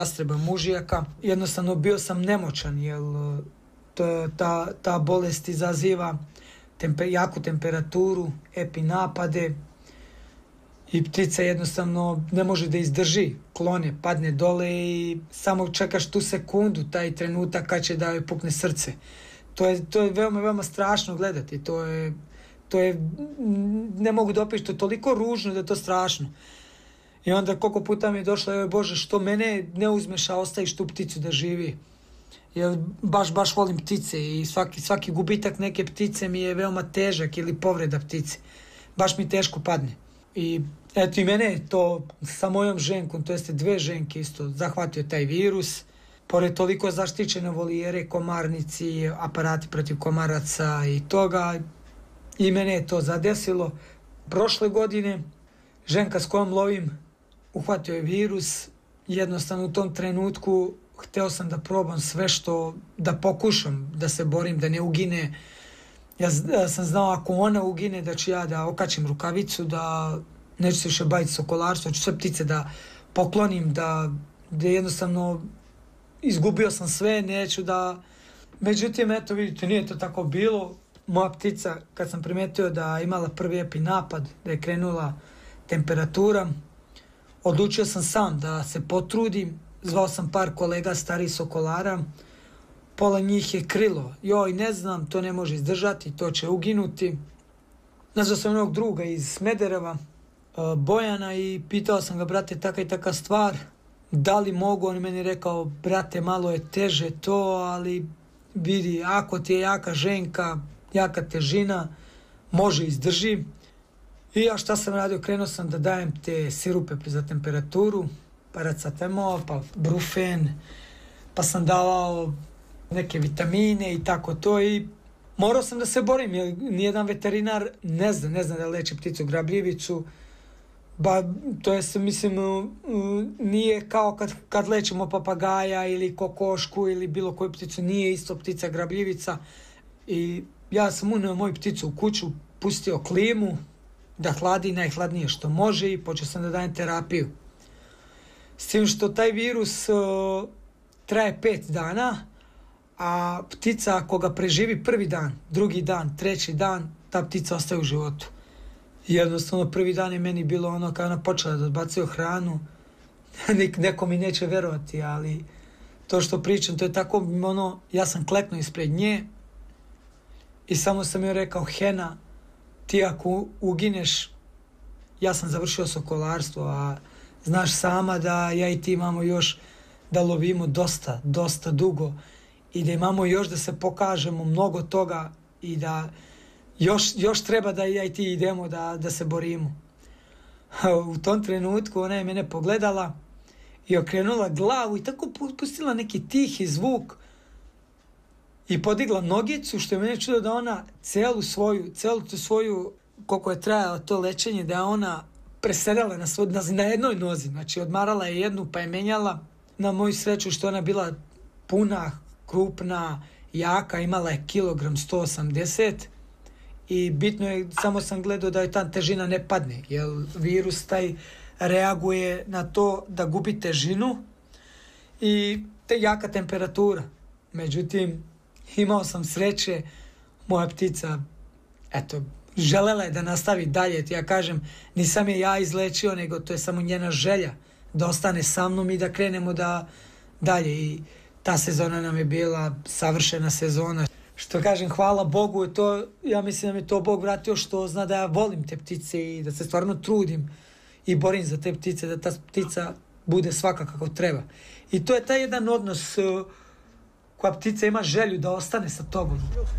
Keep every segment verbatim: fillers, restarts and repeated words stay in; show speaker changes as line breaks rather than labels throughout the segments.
Rastreba mužijaka. Jednostavno bio sam nemoćan, jer to, ta, ta bolest izaziva tempe, jaku temperaturu, epinapade i ptica jednostavno ne može da izdrži, klone, padne dole i samo čekaš tu sekundu, taj trenutak kad će da joj pukne srce. To je, to je veoma, veoma strašno gledati. To je, to je, ne mogu da opišem, to je toliko ružno da je to strašno. I onda koliko puta mi je došlo, joj Bože, što mene ne uzmeš, a ostaviš tu pticu da živi. Jer baš, baš volim ptice i svaki, svaki gubitak neke ptice mi je veoma težak ili povreda ptice. Baš mi teško padne. I eto i mene je to sa mojom ženkom, to jeste dve ženke isto, zahvatio taj virus. Pored toliko zaštićene volijere, komarnici, aparati protiv komaraca i toga, i mene je to zadesilo. Prošle godine ženka s kojom lovim uhvatio je virus. Jednostavno u tom trenutku hteo sam da probam sve što, da pokušam da se borim, da ne ugine. Ja, ja sam znao ako ona ugine da ću ja da okačim rukavicu, da neću se više baviti sokolarstvo, ću sve ptice da poklonim, da, da jednostavno izgubio sam sve, neću da... Međutim, eto vidite, nije to tako bilo. Moja ptica, kad sam primetio da je imala prvi epinapad, da je krenula temperatura, odlučio sam sam da se potrudim. Zvao sam par kolega starih sokolara, pola njih je krilo. Joj, ne znam, to ne može izdržati, to će uginuti. Nazvao sam onog druga iz Smedereva, Bojana, i pitao sam ga, brate, taka i taka stvar, da li mogu? On meni rekao, brate, malo je teže to, ali vidi, ako ti je jaka ženka, jaka težina, može izdrži. I ja šta sam radio, krenuo sam da dajem te sirupe za temperaturu, paracetamol, pa brufen, pa sam davao neke vitamine i tako to, i morao sam da se borim, jer nijedan veterinar ne zna, ne zna da leči pticu grabljivicu. Ba, to je, mislim, nije kao kad, kad lečimo papagaja ili kokošku ili bilo koju pticu, nije isto ptica grabljivica. I ja sam uneo moju pticu u kuću, pustio klimu, da hladi najhladnije što može, i počeo sam da dajem terapiju. S tim što taj virus uh, traje pet dana, a ptica ako ga preživi prvi dan, drugi dan, treći dan, ta ptica ostaje u životu. Jednostavno prvi dan je meni bilo ono kao ona počela da odbacuje hranu, neko mi neće verovati, ali to što pričam, to je tako, ono, ja sam kleknuo ispred nje i samo sam joj rekao, Hena, ti ako ugineš, ja sam završio sokolarstvo, a znaš sama da ja i ti imamo još da lovimo dosta, dosta dugo i da imamo još da se pokažemo mnogo toga i da još, još treba da ja i ti idemo da, da se borimo. U tom trenutku ona je mene pogledala i okrenula glavu i tako pustila neki tihi zvuk i podigla nogicu, što je mene čudo da ona celu svoju, celu tu svoju, koliko je trajalo to lečenje, da je ona presedala na, svoj, na, na jednoj nozi, znači odmarala je jednu pa je menjala. Na moju sreću što ona bila puna, krupna, jaka, imala je kilogram sto osamdeset i bitno je, samo sam gledao da je ta težina ne padne, jer virus taj reaguje na to da gubi težinu i te jaka temperatura. Međutim, imao sam sreće, moja ptica, eto, želela je da nastavi dalje. Ja kažem, nisam je ja izlečio, nego to je samo njena želja da ostane sa mnom i da krenemo da dalje. I ta sezona nam je bila savršena sezona. Što kažem, hvala Bogu, je to, ja mislim da mi to Bog vratio što zna da ja volim te ptice i da se stvarno trudim i borim za te ptice, da ta ptica bude svaka kako treba. I to je taj jedan odnos uh, koja ptica ima želju da ostane sa tobom.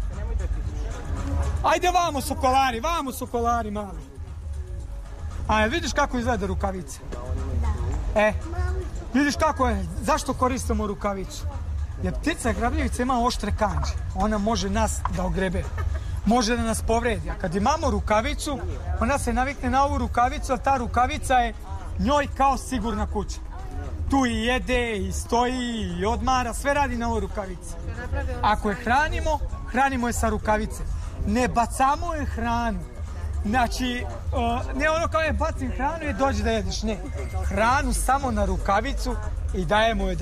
Ajde vamo sokolari, vamo sokolari mali. A vidiš kako izgleda rukavice? E, vidiš kako je, zašto koristimo rukavicu? Jer ptica grabljivica ima oštre kanđe, ona može nas da ogrebe, može da nas povredi. A kad imamo rukavicu, ona se navikne na ovu rukavicu, ali ta rukavica je njoj kao sigurna kuća. Tu i jede, i stoji, i odmara, sve radi na ovoj rukavici. Ako je hranimo, hranimo je sa rukavice. Ne bacamo je hranu. Znači, uh, ne ono kao je bacim hranu i dođi da jedeš, ne. Hranu samo na rukavicu i dajemo joj